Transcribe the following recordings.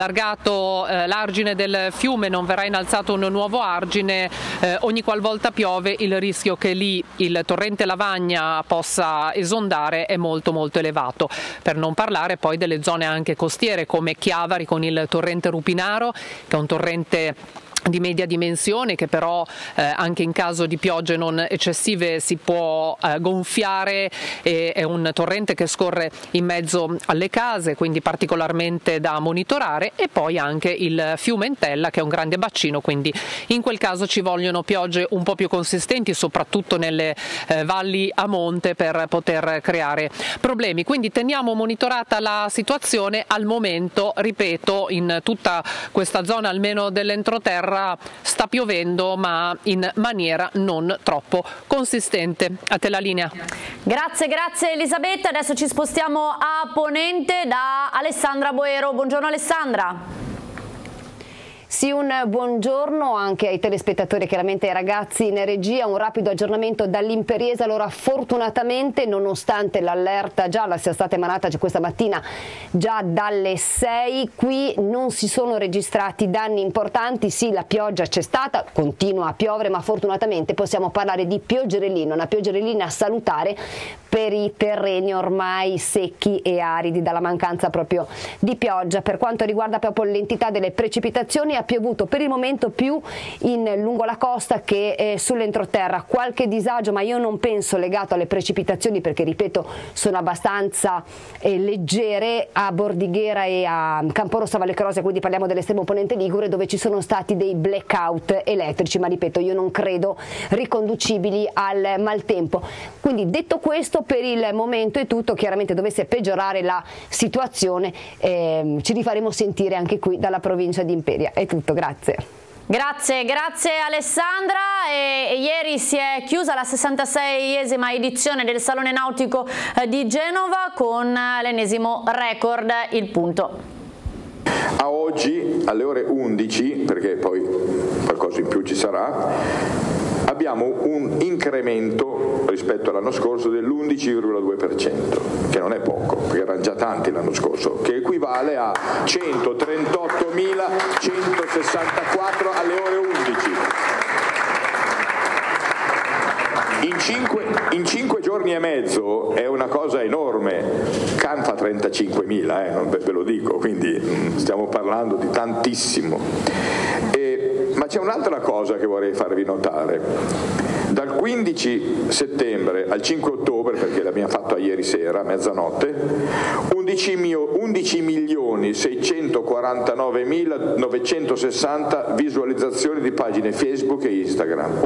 allargato l'argine del fiume, non verrà innalzato un nuovo argine, ogni qualvolta piove il rischio che lì il torrente Lavagna possa esondare è molto elevato, per non parlare poi delle zone anche costiere come Chiavari con il torrente Rupinaro, che è un torrente di media dimensione che però anche in caso di piogge non eccessive si può gonfiare, è un torrente che scorre in mezzo alle case, quindi particolarmente da monitorare, e poi anche il fiume Entella che è un grande bacino, quindi in quel caso ci vogliono piogge un po' più consistenti, soprattutto nelle valli a monte, per poter creare problemi. Quindi teniamo monitorata la situazione. Al momento, ripeto, in tutta questa zona almeno dell'entroterra sta piovendo, ma in maniera non troppo consistente. A te la linea. Grazie Elisabetta. Adesso ci spostiamo a Ponente da Alessandra Boero. Buongiorno Alessandra. Sì, un buongiorno anche ai telespettatori, chiaramente ai ragazzi in regia. Un rapido aggiornamento dall'Imperiese. Allora, fortunatamente, nonostante l'allerta gialla sia stata emanata questa mattina già dalle 6, qui non si sono registrati danni importanti. Sì, la pioggia c'è stata, continua a piovere, ma fortunatamente possiamo parlare di pioggerellina, una pioggerellina salutare per i terreni ormai secchi e aridi dalla mancanza proprio di pioggia. Per quanto riguarda proprio l'entità delle precipitazioni, ha piovuto per il momento più lungo la costa che sull'entroterra. Qualche disagio, ma io non penso legato alle precipitazioni, perché ripeto sono abbastanza leggere a Bordighera e a Camporossa Valle Croce, quindi parliamo dell'estremo ponente ligure, dove ci sono stati dei blackout elettrici, ma ripeto io non credo riconducibili al maltempo. Quindi detto questo, per il momento è tutto. Chiaramente dovesse peggiorare la situazione ci rifaremo sentire anche qui dalla provincia di Imperia. È tutto, grazie. Grazie Alessandra. E ieri si è chiusa la 66esima edizione del Salone Nautico di Genova con l'ennesimo record, il punto. A oggi alle ore 11, perché poi qualcosa in più ci sarà, abbiamo un incremento rispetto all'anno scorso dell'11,2%, che non è poco, perché erano già tanti l'anno scorso, che equivale a 138.164 alle ore 11. In 5 giorni e mezzo è una cosa enorme. Cannes fa 35.000, non ve lo dico, quindi stiamo parlando di tantissimo. Ma c'è un'altra cosa che vorrei farvi notare. Dal 15 settembre al 5 ottobre, perché l'abbiamo fatto ieri sera a mezzanotte, 11.649.960 visualizzazioni di pagine Facebook e Instagram.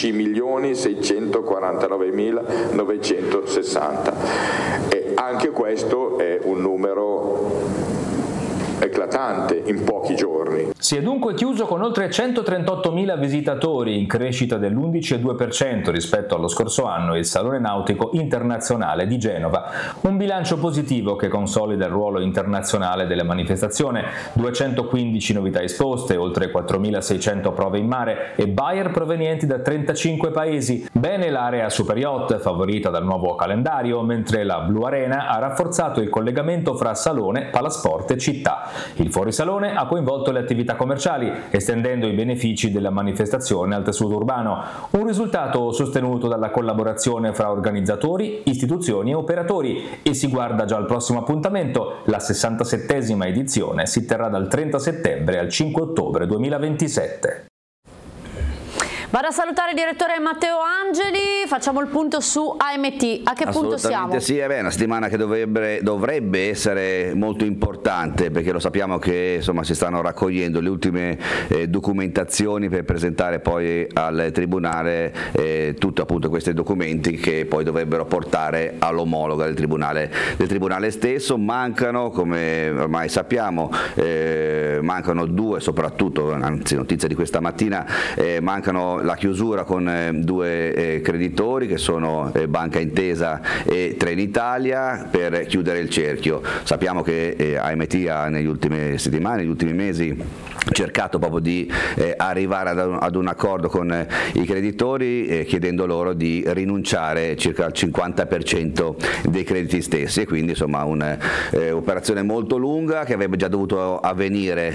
11.649.960. E anche questo è un numero eclatante in pochi giorni. Si è dunque chiuso con oltre 138.000 visitatori, in crescita dell'11,2% rispetto allo scorso anno, il Salone Nautico Internazionale di Genova. Un bilancio positivo che consolida il ruolo internazionale della manifestazione: 215 novità esposte, oltre 4.600 prove in mare e buyer provenienti da 35 paesi. Bene l'area super yacht, favorita dal nuovo calendario, mentre la Blue Arena ha rafforzato il collegamento fra salone, palasport e città. Il fuorisalone ha coinvolto le attività commerciali, estendendo i benefici della manifestazione al tessuto urbano, un risultato sostenuto dalla collaborazione fra organizzatori, istituzioni e operatori, e si guarda già al prossimo appuntamento. La 67esima edizione si terrà dal 30 settembre al 5 ottobre 2027. Vado a salutare il direttore Matteo Angeli, facciamo il punto su AMT. A che punto siamo? Assolutamente sì, è una settimana che dovrebbe essere molto importante, perché lo sappiamo che insomma si stanno raccogliendo le ultime documentazioni per presentare poi al Tribunale tutti appunto questi documenti che poi dovrebbero portare all'omologa del Tribunale stesso. Mancano, come ormai sappiamo, mancano due soprattutto, anzi notizia di questa mattina, mancano la chiusura con due creditori che sono Banca Intesa e Trenitalia per chiudere il cerchio. Sappiamo che AMT ha negli ultime settimane, negli ultimi mesi cercato proprio di arrivare ad un accordo con i creditori chiedendo loro di rinunciare circa al 50% dei crediti stessi, e quindi insomma un'operazione molto lunga che avrebbe già dovuto avvenire